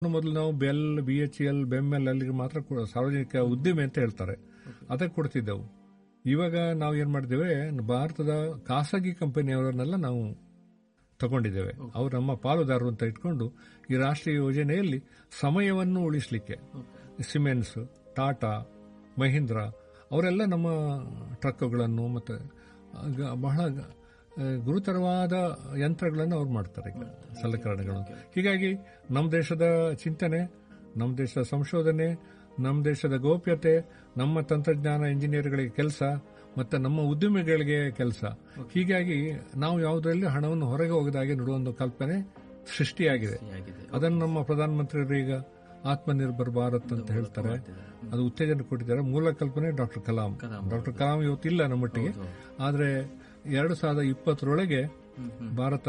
ಮೊದಲು ನಾವು bell, BHEL, ಬೆಮ್ಮೆಲ್ ಅಲ್ಲಿಗೆ ಮಾತ್ರ ಸಾರ್ವಜನಿಕ ಉದ್ದಿಮೆ ಅಂತ ಹೇಳ್ತಾರೆ, ಅದಕ್ಕೆ ಕೊಡ್ತಿದ್ದೆವು. ಇವಾಗ ನಾವು ಏನ್ ಮಾಡಿದ್ದೇವೆ, ಭಾರತದ ಖಾಸಗಿ ಕಂಪನಿಯವರನ್ನೆಲ್ಲ ನಾವು ತಗೊಂಡಿದ್ದೇವೆ. ಅವರು ನಮ್ಮ ಪಾಲುದಾರರು ಅಂತ ಇಟ್ಕೊಂಡು ಈ ರಾಷ್ಟ್ರೀಯ ಯೋಜನೆಯಲ್ಲಿ ಸಮಯವನ್ನು ಉಳಿಸಲಿಕ್ಕೆ ಸಿಮೆನ್ಸ್, ಟಾಟಾ, ಮಹೀಂದ್ರ ಅವರೆಲ್ಲ ನಮ್ಮ ಟ್ರಕ್ಗಳನ್ನು ಮತ್ತು ಬಹಳ ಗುರುತರವಾದ ಯಂತ್ರಗಳನ್ನು ಅವ್ರು ಮಾಡ್ತಾರೆ, ಈಗ ಸಲಕರಣೆಗಳನ್ನು. ಹೀಗಾಗಿ ನಮ್ಮ ದೇಶದ ಚಿಂತನೆ, ನಮ್ಮ ದೇಶದ ಸಂಶೋಧನೆ, ನಮ್ಮ ದೇಶದ ಗೌಪ್ಯತೆ, ನಮ್ಮ ತಂತ್ರಜ್ಞಾನ ಇಂಜಿನಿಯರ್ಗಳಿಗೆ ಕೆಲಸ ಮತ್ತು ನಮ್ಮ ಉದ್ಯಮಿಗಳಿಗೆ ಕೆಲಸ. ಹೀಗಾಗಿ ನಾವು ಯಾವುದರಲ್ಲಿ ಹಣವನ್ನು ಹೊರಗೆ ಹೋಗದಾಗೆ ನೋಡುವ ಒಂದು ಕಲ್ಪನೆ ಸೃಷ್ಟಿಯಾಗಿದೆ. ಅದನ್ನು ನಮ್ಮ ಪ್ರಧಾನಮಂತ್ರಿಯವರು ಈಗ ಆತ್ಮನಿರ್ಭರ್ ಭಾರತ್ ಅಂತ ಹೇಳ್ತಾರೆ, ಅದು ಉತ್ತೇಜನ ಕೊಟ್ಟಿದ್ದಾರೆ. ಮೂಲ ಕಲ್ಪನೆ ಡಾಕ್ಟರ್ ಕಲಾಂ ಇವತ್ತಿಲ್ಲ ನಮ್ಮೊಟ್ಟಿಗೆ, ಆದರೆ 2020 ಭಾರತ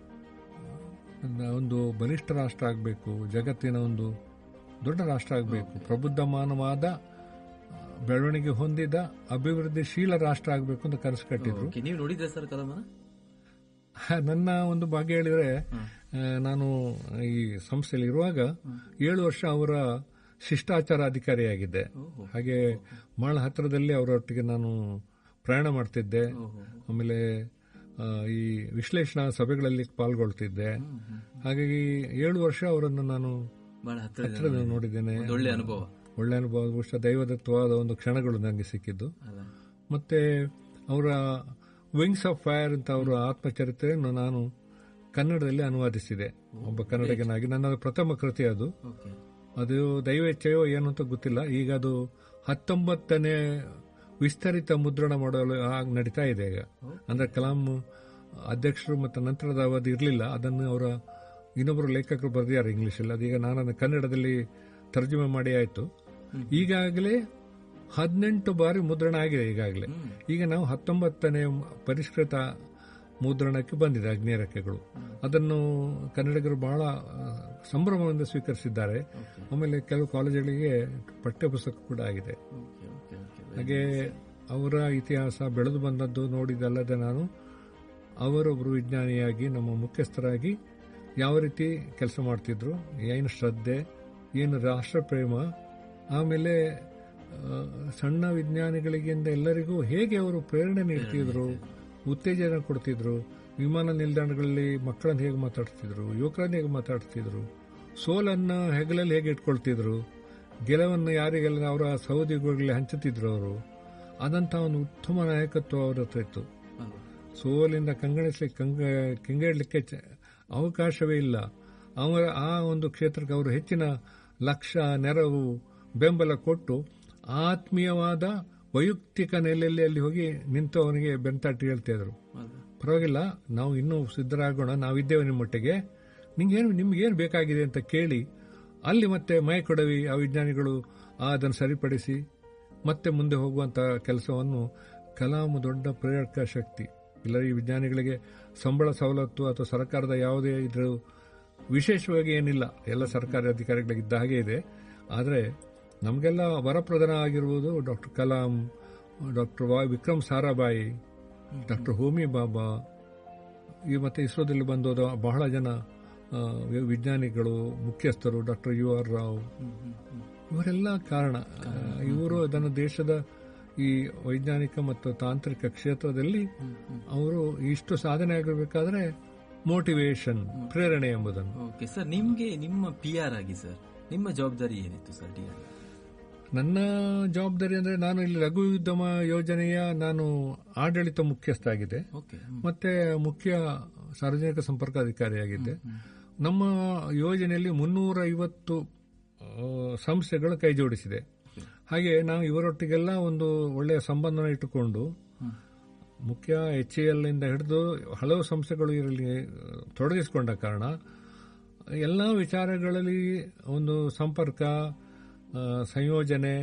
ಒಂದು ಬಲಿಷ್ಠ ರಾಷ್ಟ್ರ ಆಗಬೇಕು, ಜಗತ್ತಿನ ಒಂದು ದೊಡ್ಡ ರಾಷ್ಟ್ರ ಆಗಬೇಕು, ಪ್ರಬುದ್ಧಮಾನವಾದ ಬೆಳವಣಿಗೆ ಹೊಂದಿದ ಅಭಿವೃದ್ಧಿಶೀಲ ರಾಷ್ಟ್ರ ಆಗಬೇಕು ಅಂತ ಕನಸು ಕಟ್ಟಿದ್ರು. ನೀವು ನೋಡಿದ್ರೆ ಸರ್ ಕಲಾಮನ? ನನ್ನ ಒಂದು ಭಾಗ್ಯ ಹೇಳಿದ್ರೆ, ನಾನು ಈ ಸಂಸ್ಥೆಯಲ್ಲಿ ಇರುವಾಗ 7 ವರ್ಷ ಅವರ ಶಿಷ್ಟಾಚಾರ ಅಧಿಕಾರಿಯಾಗಿದ್ದೆ. ಹಾಗೆ ಬಹಳ ಹತ್ತಿರದಲ್ಲಿ ಅವರೊಟ್ಟಿಗೆ ನಾನು ಪ್ರಯಾಣ ಮಾಡ್ತಿದ್ದೆ. ಆಮೇಲೆ ಈ ವಿಶ್ಲೇಷಣಾ ಸಭೆಗಳಲ್ಲಿ ಪಾಲ್ಗೊಳ್ತಿದ್ದೆ. ಹಾಗಾಗಿ 7 ವರ್ಷ ಅವರನ್ನು ನಾನು ಹತ್ತಿರ ನೋಡಿದ್ದೇನೆ. ಒಳ್ಳೆ ಅನುಭವ. ಬಹುಶಃ ದೈವದತ್ವವಾದ ಒಂದು ಕ್ಷಣಗಳು ನನಗೆ ಸಿಕ್ಕಿದ್ದು. ಮತ್ತೆ ಅವರ ವಿಂಗ್ಸ್ ಆಫ್ ಫೈರ್ ಅಂತ ಅವರ ಆತ್ಮಚರಿತ್ರೆಯನ್ನು ನಾನು ಕನ್ನಡದಲ್ಲಿ ಅನುವಾದಿಸಿದೆ, ಒಬ್ಬ ಕನ್ನಡಿಗನಾಗಿ. ನನ್ನ ಪ್ರಥಮ ಕೃತಿ ಅದು ದೈವೇಚ್ಛೆಯೋ ಏನು ಅಂತ ಗೊತ್ತಿಲ್ಲ. ಈಗ ಅದು 19ನೇ ವಿಸ್ತರಿತ ಮುದ್ರಣ ಮಾಡಲು ನಡೀತಾ ಇದೆ ಈಗ. ಅಂದ್ರೆ ಕಲಾಂ ಅಧ್ಯಕ್ಷರು ಮತ್ತು ನಂತರದ ಅವಧಿ ಇರಲಿಲ್ಲ, ಅದನ್ನು ಅವರ ಇನ್ನೊಬ್ಬರು ಲೇಖಕರು ಬರೆದಿದ್ದಾರೆ ಇಂಗ್ಲಿಷಲ್ಲಿ. ಅದೀಗ ನಾನು ಕನ್ನಡದಲ್ಲಿ ತರ್ಜುಮೆ ಮಾಡಿ ಆಯಿತು. ಈಗಾಗಲೇ 18 ಬಾರಿ ಮುದ್ರಣ ಆಗಿದೆ ಈಗಾಗಲೇ. ಈಗ ನಾವು 19ನೇ ಪರಿಷ್ಕೃತ ಮುದ್ರಣಕ್ಕೆ ಬಂದಿದೆ ಅಗ್ನಿರೆಕ್ಕೆಗಳು. ಅದನ್ನು ಕನ್ನಡಿಗರು ಬಹಳ ಸಂಭ್ರಮದಿಂದ ಸ್ವೀಕರಿಸಿದ್ದಾರೆ. ಆಮೇಲೆ ಕೆಲವು ಕಾಲೇಜುಗಳಿಗೆ ಪಠ್ಯಪುಸ್ತಕ ಕೂಡ ಆಗಿದೆ. ಹಾಗೆ ಅವರ ಇತಿಹಾಸ ಬೆಳೆದು ಬಂದದ್ದು ನೋಡಿದಲ್ಲದೆ, ನಾನು ಅವರೊಬ್ಬರು ವಿಜ್ಞಾನಿಯಾಗಿ, ನಮ್ಮ ಮುಖ್ಯಸ್ಥರಾಗಿ ಯಾವ ರೀತಿ ಕೆಲಸ ಮಾಡ್ತಿದ್ರು, ಏನು ಶ್ರದ್ಧೆ, ಏನು ರಾಷ್ಟ್ರಪ್ರೇಮ, ಆಮೇಲೆ ಸಣ್ಣ ವಿಜ್ಞಾನಿಗಳಿಗಿಂತ ಎಲ್ಲರಿಗೂ ಹೇಗೆ ಅವರು ಪ್ರೇರಣೆ ನೀಡ್ತಿದ್ರು, ಉತ್ತೇಜನ ಕೊಡ್ತಿದ್ರು, ವಿಮಾನ ನಿಲ್ದಾಣಗಳಲ್ಲಿ ಮಕ್ಕಳನ್ನು ಹೇಗೆ ಮಾತಾಡ್ತಿದ್ರು, ಯುವಕರನ್ನು ಹೇಗೆ ಮಾತಾಡ್ತಿದ್ರು, ಸೋಲನ್ನು ಹೆಗಲಲ್ಲಿ ಹೇಗೆ ಇಟ್ಕೊಳ್ತಿದ್ರು, ಗೆಲುವನ್ನು ಯಾರಿಗೆಲ್ಲ ಅವರ ಸಹೋದ್ಯೋಗಿಗಳಲ್ಲಿ ಹಂಚುತ್ತಿದ್ರು ಅವರು. ಅದಂತಹ ಒಂದು ಉತ್ತಮ ನಾಯಕತ್ವ ಅವರ ಹತ್ರ ಇತ್ತು. ಸೋಲಿಂದ ಕಂಗೆಡಲಿಕ್ಕೆ ಅವಕಾಶವೇ ಇಲ್ಲ. ಅವರ ಆ ಒಂದು ಕ್ಷೇತ್ರಕ್ಕೆ ಅವರು ಹೆಚ್ಚಿನ ಲಕ್ಷ್ಯ, ನೆರವು, ಬೆಂಬಲ ಕೊಟ್ಟು ಆತ್ಮೀಯವಾದ ವೈಯಕ್ತಿಕ ನೆಲೆಯಲ್ಲಿ ಅಲ್ಲಿ ಹೋಗಿ ನಿಂತು ಅವನಿಗೆ ಬೆಂತಾಟಿ ಹೇಳ್ತಿದ್ರು, ಪರವಾಗಿಲ್ಲ, ನಾವು ಇನ್ನೂ ಸಿದ್ಧರಾಗೋಣ, ನಾವಿದ್ದೇವೆ ನಿಮ್ಮೊಟ್ಟಿಗೆ, ನಿಮ್ಗೇನು ಬೇಕಾಗಿದೆ ಅಂತ ಕೇಳಿ ಅಲ್ಲಿ ಮತ್ತೆ ಮೈ ಕೊಡವಿ ಆ ವಿಜ್ಞಾನಿಗಳು ಅದನ್ನು ಸರಿಪಡಿಸಿ ಮತ್ತೆ ಮುಂದೆ ಹೋಗುವಂತ ಕೆಲಸವನ್ನು ಕಲಾಂ ದೊಡ್ಡ ಪ್ರೇರಕ ಶಕ್ತಿ. ಇಲ್ಲ, ಈ ವಿಜ್ಞಾನಿಗಳಿಗೆ ಸಂಬಳ ಸವಲತ್ತು ಅಥವಾ ಸರ್ಕಾರದ ಯಾವುದೇ ಇದ್ರ ವಿಶೇಷವಾಗಿ ಏನಿಲ್ಲ, ಎಲ್ಲ ಸರ್ಕಾರಿ ಅಧಿಕಾರಿಗಳಿಗಿದ್ದ ಹಾಗೆ ಇದೆ. ಆದರೆ ನಮಗೆಲ್ಲ ವರಪ್ರಧಾನ ಆಗಿರುವುದು doctor Kalam, doctor Vikram Sarabhai, doctor Homi ಬಾಬಾ, ಈ ಮತ್ತೆ ಇಸ್ರೋದಲ್ಲಿ ಬಂದೋದ ಬಹಳ ಜನ ವಿಜ್ಞಾನಿಗಳು, ಮುಖ್ಯಸ್ಥರು, ಡಾಕ್ಟರ್ UR ರಾವ್, ಇವರೆಲ್ಲ ಕಾರಣ. ಇವರು ಅದನ್ನು ದೇಶದ ಈ ವೈಜ್ಞಾನಿಕ ಮತ್ತು ತಾಂತ್ರಿಕ ಕ್ಷೇತ್ರದಲ್ಲಿ ಅವರು ಇಷ್ಟು ಸಾಧನೆ ಆಗಿರಬೇಕಾದ್ರೆ ಮೋಟಿವೇಶನ್, ಪ್ರೇರಣೆ ಎಂಬುದನ್ನು. ಓಕೆ ಸರ್, ನಿಮ್ಗೆ ನಿಮ್ಮ PR ಆಗಿ ಸರ್ ನಿಮ್ಮ ಜವಾಬ್ದಾರಿ ಏನಿತ್ತು ಸರ್? ನನ್ನ ಜವಾಬ್ದಾರಿ ಅಂದ್ರೆ, ನಾನು ಇಲ್ಲಿ ಲಘು ಉದ್ಯಮ ಯೋಜನೆಯ ನಾನು ಆಡಳಿತ ಮುಖ್ಯಸ್ಥ ಆಗಿದೆ, ಮತ್ತೆ ಮುಖ್ಯ ಸಾರ್ವಜನಿಕ ಸಂಪರ್ಕ ಅಧಿಕಾರಿಯಾಗಿದ್ದೆ. ನಮ್ಮ ಯೋಜನೆಯಲ್ಲಿ 350 ಸಂಸ್ಥೆಗಳು ಕೈ ಜೋಡಿಸಿದೆ. ಹಾಗೆ ನಾವು ಇವರೊಟ್ಟಿಗೆಲ್ಲ ಒಂದು ಒಳ್ಳೆಯ ಸಂಬಂಧನ ಇಟ್ಟುಕೊಂಡು, ಮುಖ್ಯ HAL ಇಂದ ಹಿಡಿದು ಹಲವು ಸಂಸ್ಥೆಗಳು ಇದರಲ್ಲಿ ತೊಡಗಿಸಿಕೊಂಡ ಕಾರಣ ಎಲ್ಲ ವಿಚಾರಗಳಲ್ಲಿ ಒಂದು ಸಂಪರ್ಕ, ಸಂಯೋಜನೆ,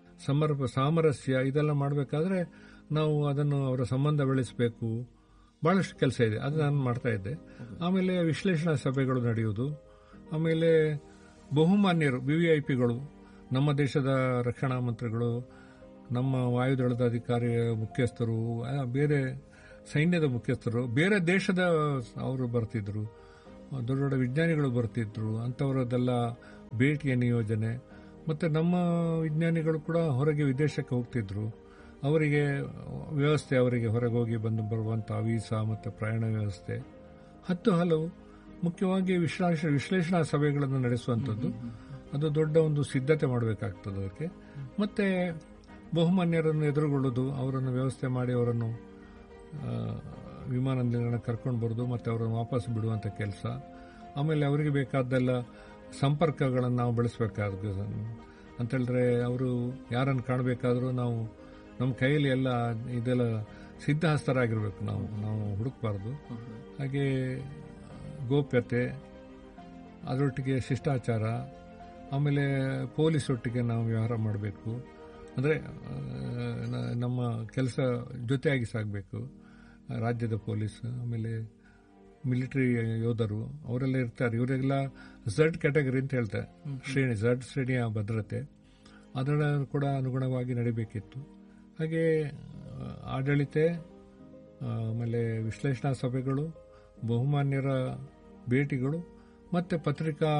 ಸಾಮರಸ್ಯ ಇದೆಲ್ಲ ಮಾಡಬೇಕಾದ್ರೆ ನಾವು ಅದನ್ನು ಅವರ ಸಂಬಂಧ ಬೆಳೆಸಬೇಕು. ಬಹಳಷ್ಟು ಕೆಲಸ ಇದೆ, ಅದು ನಾನು ಮಾಡ್ತಾ ಇದ್ದೆ. ಆಮೇಲೆ ವಿಶ್ಲೇಷಣಾ ಸಭೆಗಳು ನಡೆಯುವುದು, ಆಮೇಲೆ ಬಹುಮಾನ್ಯರು, VVIPಗಳು, ನಮ್ಮ ದೇಶದ ರಕ್ಷಣಾ ಮಂತ್ರಿಗಳು, ನಮ್ಮ ವಾಯುದಳದ ಅಧಿಕಾರಿ ಮುಖ್ಯಸ್ಥರು, ಬೇರೆ ಸೈನ್ಯದ ಮುಖ್ಯಸ್ಥರು, ಬೇರೆ ದೇಶದ ಅವರು ಬರ್ತಿದ್ರು, ದೊಡ್ಡ ದೊಡ್ಡ ವಿಜ್ಞಾನಿಗಳು ಬರ್ತಿದ್ರು. ಅಂಥವರದ್ದೆಲ್ಲ ಭೇಟಿಯ ನಿಯೋಜನೆ, ಮತ್ತು ನಮ್ಮ ವಿಜ್ಞಾನಿಗಳು ಕೂಡ ಹೊರಗೆ ವಿದೇಶಕ್ಕೆ ಹೋಗ್ತಿದ್ರು. ಅವರಿಗೆ ವ್ಯವಸ್ಥೆ, ಅವರಿಗೆ ಹೊರಗೆ ಹೋಗಿ ಬಂದು ಬರುವಂಥ ವೀಸಾ ಮತ್ತು ಪ್ರಯಾಣ ವ್ಯವಸ್ಥೆ, ಹಲವು ಮುಖ್ಯವಾಗಿ ವಿಶ್ಲೇಷಣಾ ಸಭೆಗಳನ್ನು ನಡೆಸುವಂಥದ್ದು. ಅದು ದೊಡ್ಡ ಒಂದು ಸಿದ್ಧತೆ ಮಾಡಬೇಕಾಗ್ತದೆ ಅದಕ್ಕೆ. ಮತ್ತು ಬಹುಮಾನ್ಯರನ್ನು ಎದುರುಗೊಳ್ಳೋದು, ಅವರನ್ನು ವ್ಯವಸ್ಥೆ ಮಾಡಿ ಅವರನ್ನು ವಿಮಾನ ನಿಲ್ದಾಣ ಕರ್ಕೊಂಡು ಬರೋದು ಮತ್ತು ಅವರನ್ನು ವಾಪಸ್ ಬಿಡುವಂಥ ಕೆಲಸ. ಆಮೇಲೆ ಅವರಿಗೆ ಬೇಕಾದ್ದೆಲ್ಲ ಸಂಪರ್ಕಗಳನ್ನು ನಾವು ಬೆಳೆಸಬೇಕಾದ ಅಂತೇಳಿದ್ರೆ, ಅವರು ಯಾರನ್ನು ಕಾಣಬೇಕಾದ್ರೂ ನಾವು ನಮ್ಮ ಕೈಯಲ್ಲಿ ಎಲ್ಲ ಇದೆಲ್ಲ ಸಿದ್ಧಹಸ್ತರಾಗಿರ್ಬೇಕು. ನಾವು ಹುಡುಕಬಾರ್ದು. ಹಾಗೆ ಗೋಪ್ಯತೆ, ಅದರೊಟ್ಟಿಗೆ ಶಿಷ್ಟಾಚಾರ, ಆಮೇಲೆ ಪೊಲೀಸ್ ಒಟ್ಟಿಗೆ ನಾವು ವ್ಯವಹಾರ ಮಾಡಬೇಕು. ಅಂದರೆ ನಮ್ಮ ಕೆಲಸ ಜೊತೆಯಾಗಿ ಸಾಗಬೇಕು. ರಾಜ್ಯದ ಪೊಲೀಸ್, ಆಮೇಲೆ ಮಿಲಿಟರಿ ಯೋಧರು ಅವರೆಲ್ಲ ಇರ್ತಾರೆ. ಇವರೆಲ್ಲ ಝಡ್ ಕ್ಯಾಟಗರಿ ಅಂತ ಹೇಳ್ತಾರೆ, ಝಡ್ ಶ್ರೇಣಿಯ ಭದ್ರತೆ. ಅದರ ಕೂಡ ಅನುಗುಣವಾಗಿ ನಡೀಬೇಕಿತ್ತು. ಹಾಗೆ ಆಡಳಿತ, ಆಮೇಲೆ ವಿಶ್ಲೇಷಣಾ ಸಭೆಗಳು, ಬಹುಮಾನ್ಯರ ಭೇಟಿಗಳು, ಮತ್ತು ಪತ್ರಿಕಾ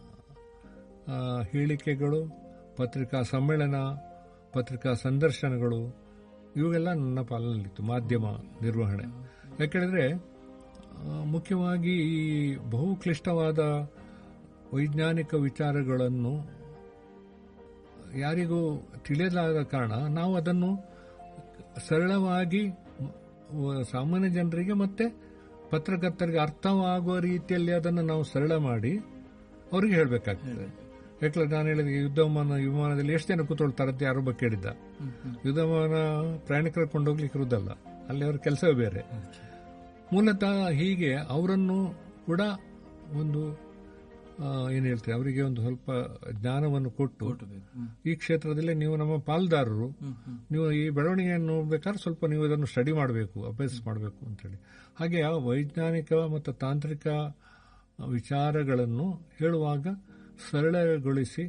ಹೇಳಿಕೆಗಳು, ಪತ್ರಿಕಾ ಸಮ್ಮೇಳನ, ಪತ್ರಿಕಾ ಸಂದರ್ಶನಗಳು, ಇವೆಲ್ಲ ನನ್ನ ಪಾಲನಲ್ಲಿತ್ತು. ಮಾಧ್ಯಮ ನಿರ್ವಹಣೆ, ಯಾಕೆಂದರೆ ಮುಖ್ಯವಾಗಿ ಈ ಬಹು ಕ್ಲಿಷ್ಟವಾದ ವೈಜ್ಞಾನಿಕ ವಿಚಾರಗಳನ್ನು ಯಾರಿಗೂ ತಿಳಿಯಲಾದ ಕಾರಣ ನಾವು ಅದನ್ನು ಸರಳವಾಗಿ ಸಾಮಾನ್ಯ ಜನರಿಗೆ ಮತ್ತು ಪತ್ರಕರ್ತರಿಗೆ ಅರ್ಥವಾಗುವ ರೀತಿಯಲ್ಲಿ ಅದನ್ನು ನಾವು ಸರಳ ಮಾಡಿ ಅವರಿಗೆ ಹೇಳಬೇಕಾಗ್ತದೆ. ಯಾಕಂದ್ರೆ ನಾನು ಹೇಳಿದ ವಿಮಾನದಲ್ಲಿ ಎಷ್ಟು ಜನ ಕೂತ್ಕೊಳ್ತಾರೆ ಅಂತ ಯಾರೊಬ್ಬ ಕೇಳಿದ್ದ. ಯುದ್ಧ ವಿಮಾನ ಪ್ರಯಾಣಿಕರ ಕೊಂಡೋಗ್ಲಿಕ್ಕೆ ಇರುವುದಲ್ಲ, ಅಲ್ಲಿ ಅವರ ಕೆಲಸವೇ ಬೇರೆ. ಮೂಲತಃ ಹೀಗೆ ಅವರನ್ನು ಕೂಡ ಒಂದು ಏನು ಹೇಳ್ತಾರೆ, ಅವರಿಗೆ ಒಂದು ಸ್ವಲ್ಪ ಜ್ಞಾನವನ್ನು ಕೊಟ್ಟು, ಈ ಕ್ಷೇತ್ರದಲ್ಲಿ ನೀವು ನಮ್ಮ ಪಾಲ್ದಾರರು, ನೀವು ಈ ಬೆಳವಣಿಗೆಯನ್ನು ನೋಡ್ಬೇಕಾದ್ರೆ ಸ್ವಲ್ಪ ನೀವು ಇದನ್ನು ಸ್ಟಡಿ ಮಾಡಬೇಕು, ಅಭ್ಯಾಸ ಮಾಡಬೇಕು ಅಂತೇಳಿ. ಹಾಗೆ ವೈಜ್ಞಾನಿಕ ಮತ್ತು ತಾಂತ್ರಿಕ ವಿಚಾರಗಳನ್ನು ಹೇಳುವಾಗ ಸರಳಗೊಳಿಸಿ,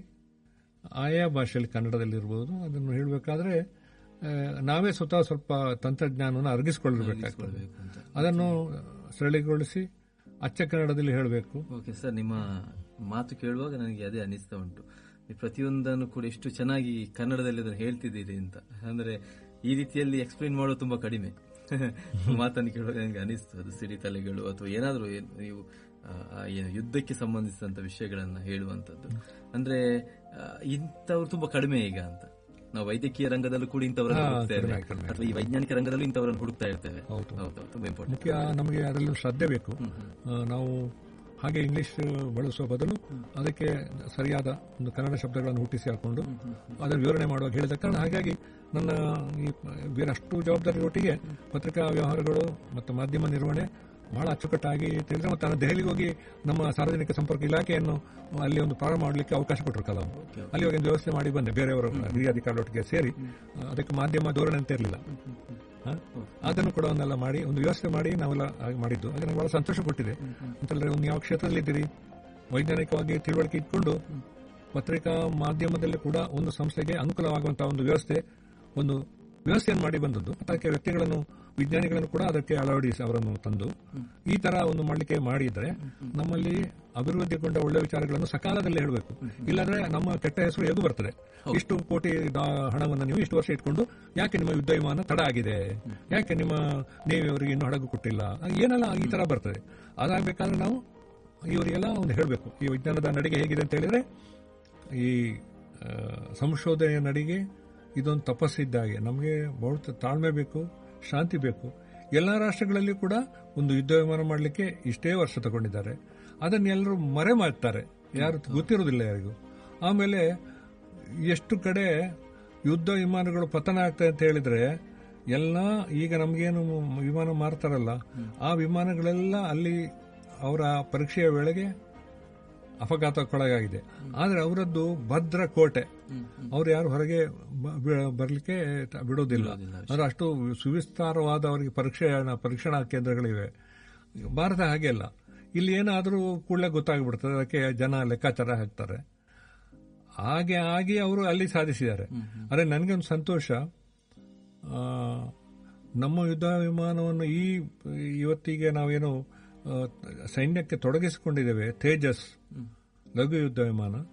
ಆಯಾ ಭಾಷೆಯಲ್ಲಿ, ಕನ್ನಡದಲ್ಲಿರ್ಬೋದು, ಅದನ್ನು ಹೇಳಬೇಕಾದ್ರೆ ನಾವೇ ಸ್ವತಃ ಸ್ವಲ್ಪ ತಂತ್ರಜ್ಞಾನವನ್ನು ಅರಗಿಸಿಕೊಳ್ಳಬೇಕಾಗ್ತದೆ. ಅದನ್ನು ಸರಳಗೊಳಿಸಿ ಅಚ್ಚ ಕನ್ನಡದಲ್ಲಿ ಹೇಳಬೇಕು. ಓಕೆ ಸರ್, ನಿಮ್ಮ ಮಾತು ಕೇಳುವಾಗ ನನಗೆ ಅದೇ ಅನಿಸ್ತಾ ಉಂಟು. ನೀವು ಪ್ರತಿಯೊಂದನ್ನು ಕೂಡ ಎಷ್ಟು ಚೆನ್ನಾಗಿ ಕನ್ನಡದಲ್ಲಿ ಅದನ್ನು ಹೇಳ್ತಿದ್ದೀರಿ ಅಂತ. ಅಂದ್ರೆ ಈ ರೀತಿಯಲ್ಲಿ ಎಕ್ಸ್ಪ್ಲೇನ್ ಮಾಡೋದು ತುಂಬಾ ಕಡಿಮೆ. ಮಾತನ್ನು ಕೇಳುವಾಗ ನನಗೆ ಅನಿಸ್ತು, ಅದು ಸಿಡಿತಲೆಗಳು ಅಥವಾ ಏನಾದರೂ ನೀವು ಯುದ್ಧಕ್ಕೆ ಸಂಬಂಧಿಸಿದಂತ ವಿಷಯಗಳನ್ನ ಹೇಳುವಂತದ್ದು. ಅಂದ್ರೆ ಇಂಥವ್ರು ತುಂಬಾ ಕಡಿಮೆ ಈಗ ಅಂತ. ನಾವು ವೈದ್ಯಕೀಯ ರಂಗದಲ್ಲೂ ಕೂಡ ಇಂಥವರನ್ನು ಹುಡುಕ್ತಾ ಇರ್ತೇವೆ, ಅಥವಾ ಈ ವೈಜ್ಞಾನಿಕ ರಂಗದಲ್ಲೂ ಇಂಥವರನ್ನು ಹುಡುಕ್ತಾ ಇರ್ತೇವೆ. ತುಂಬಾ ಇಂಪಾರ್ಟೆಂಟ್. ಮುಖ್ಯ ನಮಗೆ ಅದರಲ್ಲೂ ಶ್ರದ್ಧೆ ಬೇಕು. ನಾವು ಹಾಗೆ ಇಂಗ್ಲಿಷ್ ಬಳಸುವ ಬದಲು ಅದಕ್ಕೆ ಸರಿಯಾದ ಒಂದು ಕನ್ನಡ ಶಬ್ದಗಳನ್ನು ಹುಟ್ಟಿಸಿ ಹಾಕೊಂಡು ಅದನ್ನು ವಿವರಣೆ ಮಾಡುವಾಗ ಹೇಳಿದ ಕಾರಣ, ಹಾಗಾಗಿ ನನ್ನ ಈ ಬೇರಷ್ಟು ಜವಾಬ್ದಾರಿ ಒಟ್ಟಿಗೆ ಪತ್ರಿಕಾ ವ್ಯವಹಾರಗಳು ಮತ್ತು ಮಾಧ್ಯಮ ನಿರ್ವಹಣೆ ಬಹಳ ಅಚ್ಚುಕಟ್ಟಾಗಿ ತಿಳಿದ್ರೆ, ಮತ್ತು ನಾನು ದೆಹಲಿಗೆ ಹೋಗಿ ನಮ್ಮ ಸಾರ್ವಜನಿಕ ಸಂಪರ್ಕ ಇಲಾಖೆಯನ್ನು ಅಲ್ಲಿ ಒಂದು ಪ್ರಾರಂಭ ಮಾಡಲಿಕ್ಕೆ ಅವಕಾಶ ಕೊಟ್ಟರು ಕಲಾಂ. ಅಲ್ಲಿ ಹೋಗಿ ಒಂದು ವ್ಯವಸ್ಥೆ ಮಾಡಿ ಬಂದೆ, ಬೇರೆಯವರು ಹಿರಿಯ ಅಧಿಕಾರಿಗಳೊಟ್ಟಿಗೆ ಸೇರಿ. ಅದಕ್ಕೆ ಮಾಧ್ಯಮ ಧೋರಣೆ ಅಂತ ಇರಲಿಲ್ಲ, ಅದನ್ನು ಕೂಡ ಒಂದೆಲ್ಲ ಮಾಡಿ ಒಂದು ವ್ಯವಸ್ಥೆ ಮಾಡಿ ನಾವೆಲ್ಲ ಮಾಡಿದ್ದು. ಅದು ನನಗೆ ಬಹಳ ಸಂತೋಷ ಕೊಟ್ಟಿದೆ. ಅಂತಂದ್ರೆ ಒಂದು ಯಾವ ಕ್ಷೇತ್ರದಲ್ಲಿದ್ದೀರಿ, ವೈಜ್ಞಾನಿಕವಾಗಿ ತಿಳುವಳಿಕೆ ಇಟ್ಕೊಂಡು ಪತ್ರಿಕಾ ಮಾಧ್ಯಮದಲ್ಲಿ ಕೂಡ ಒಂದು ಸಂಸ್ಥೆಗೆ ಅನುಕೂಲವಾಗುವಂತಹ ಒಂದು ವ್ಯವಸ್ಥೆಯನ್ನು ಮಾಡಿ ಬಂದದ್ದು. ಅದಕ್ಕೆ ವ್ಯಕ್ತಿಗಳನ್ನು, ವಿಜ್ಞಾನಿಗಳನ್ನು ಕೂಡ ಅದಕ್ಕೆ ಅಳವಡಿಸಿ ಅವರನ್ನು ತಂದು ಈ ತರ ಒಂದು ಮಾಡಲಿಕ್ಕೆ ಮಾಡಿದ್ರೆ ನಮ್ಮಲ್ಲಿ ಅಭಿವೃದ್ಧಿಗೊಂಡ ಒಳ್ಳೆ ವಿಚಾರಗಳನ್ನು ಸಕಾಲದಲ್ಲಿ ಹೇಳಬೇಕು. ಇಲ್ಲಾಂದ್ರೆ ನಮ್ಮ ಕೆಟ್ಟ ಹೆಸರು ಹೇಗೂ ಬರ್ತದೆ. ಇಷ್ಟು ಕೋಟಿ ಹಣವನ್ನು ನೀವು ಇಷ್ಟು ವರ್ಷ ಇಟ್ಕೊಂಡು ಯಾಕೆ ನಿಮ್ಮ ಯುದ್ಧ ವಿಮಾನ ತಡ ಆಗಿದೆ, ಯಾಕೆ ನಿಮ್ಮ ನೇವಿ ಅವರಿಗೆ ಇನ್ನೂ ಹಡಗು ಕೊಟ್ಟಿಲ್ಲ, ಏನೆಲ್ಲ ಈ ತರ ಬರ್ತದೆ. ಅದಾಗಬೇಕಾದ್ರೆ ನಾವು ಇವರಿಗೆಲ್ಲ ಒಂದು ಹೇಳಬೇಕು, ಈ ವಿಜ್ಞಾನದ ನಡಿಗೆ ಹೇಗಿದೆ ಅಂತ ಹೇಳಿದ್ರೆ, ಈ ಸಂಶೋಧನೆಯ ನಡಿಗೆ ಇದೊಂದು ತಪಸ್ಸಿದ್ದಾಗೆ. ನಮಗೆ ಬಹಳ ತಾಳ್ಮೆ ಬೇಕು, ಶಾಂತಿ ಬೇಕು. ಎಲ್ಲ ರಾಷ್ಟ್ರಗಳಲ್ಲಿ ಕೂಡ ಒಂದು ಯುದ್ಧ ವಿಮಾನ ಮಾಡಲಿಕ್ಕೆ ಇಷ್ಟೇ ವರ್ಷ ತಗೊಂಡಿದ್ದಾರೆ. ಅದನ್ನೆಲ್ಲರೂ ಮರೆ ಮಾಡ್ತಾರೆ, ಯಾರು ಗೊತ್ತಿರೋದಿಲ್ಲ ಯಾರಿಗೂ. ಆಮೇಲೆ ಎಷ್ಟು ಕಡೆ ಯುದ್ಧ ವಿಮಾನಗಳು ಪತನ ಆಗ್ತದೆ ಅಂತ ಹೇಳಿದ್ರೆ, ಎಲ್ಲ ಈಗ ನಮಗೇನು ವಿಮಾನ ಮಾರ್ತಾರಲ್ಲ, ಆ ವಿಮಾನಗಳೆಲ್ಲ ಅಲ್ಲಿ ಅವರ ಪರೀಕ್ಷೆಯ ವೇಳೆಗೆ ಅಪಘಾತಕ್ಕೊಳಗಾಗಿದೆ. ಆದರೆ ಅವರದ್ದು ಭದ್ರ ಕೋಟೆ, ಅವ್ರು ಯಾರು ಹೊರಗೆ ಬರಲಿಕ್ಕೆ ಬಿಡೋದಿಲ್ಲ. ಅಂದ್ರೆ ಅಷ್ಟು ಸುವಿಸ್ತಾರವಾದ ಅವರಿಗೆ ಪರೀಕ್ಷಣಾ ಕೇಂದ್ರಗಳಿವೆ. ಭಾರತ ಹಾಗೆ ಅಲ್ಲ. ಇಲ್ಲಿ ಏನಾದರೂ ಕೂಡಲೇ ಗೊತ್ತಾಗ್ಬಿಡ್ತದೆ, ಅದಕ್ಕೆ ಜನ ಲೆಕ್ಕಾಚಾರ ಹಾಕ್ತಾರೆ. ಹಾಗೆ ಆಗಿ ಅವರು ಅಲ್ಲಿ ಸಾಧಿಸಿದ್ದಾರೆ. ಆದರೆ ನನಗೊಂದು ಸಂತೋಷ, ನಮ್ಮ ಯುದ್ಧ ವಿಮಾನವನ್ನು ಇವತ್ತಿಗೆ ನಾವೇನು ಸೈನ್ಯಕ್ಕೆ ತೊಡಗಿಸಿಕೊಂಡಿದ್ದೇವೆ, ತೇಜಸ್ ಲಘು ಯುದ್ಧ ವಿಮಾನ,